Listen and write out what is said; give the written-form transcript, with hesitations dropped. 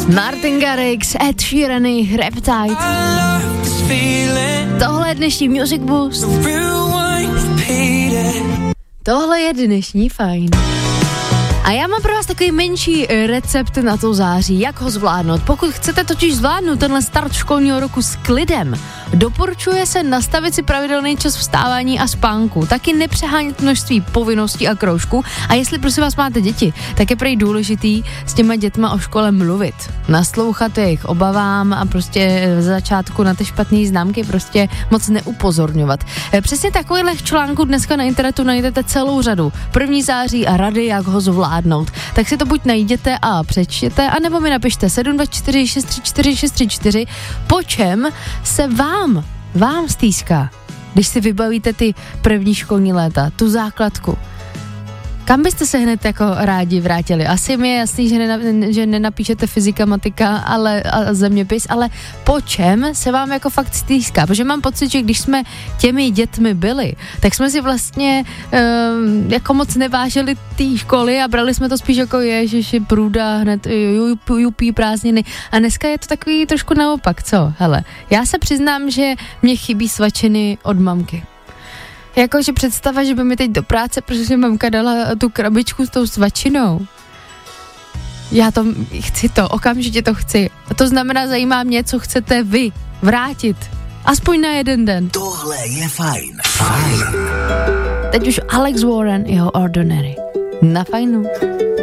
Martin Garrix, Ed Sheeran, Reptide. Tohle je dnešní Music Boost. Tohle je dnešní Fajn. A já mám pro vás takový menší recept na to září, jak ho zvládnout. Pokud chcete totiž zvládnout tenhle start školního roku s klidem, doporučuje se nastavit si pravidelný čas vstávání a spánku. Taky nepřehánět množství povinností a kroužků. A jestli prosím vás máte děti, tak je prej důležitý s těma dětma o škole mluvit. Naslouchat jejich obavám a prostě v začátku na ty špatné známky prostě moc neupozorňovat. Přesně takovýchhle článků dneska na internetu najdete celou řadu. 1. září a rady, jak ho zvládnout. Tak si to buď najděte a přečtěte, anebo mi napište 724 634 634, po čem se vám stýská, když si vybavíte ty první školní léta, tu základku. Kam byste se hned jako rádi vrátili? Asi mi je jasný, že nenapíšete fyzika, matika a zeměpis, ale po čem se vám jako fakt stýská? Protože mám pocit, že když jsme těmi dětmi byli, tak jsme si vlastně jako moc nevážili té školy a brali jsme to spíš jako ježiši, průda, hned jupí prázdniny. A dneska je to takový trošku naopak, co? Hele, já se přiznám, že mě chybí svačiny od mamky. Jakože představa, že by mi teď do práce, protože mamka dala tu krabičku s tou svačinou. Já to chci okamžitě to chci. A to znamená, zajímá mě, co chcete vy vrátit. Aspoň na jeden den. Tohle je Fajn. Fajn. Teď už Alex Warren, jeho Ordinary. Na Fajnu.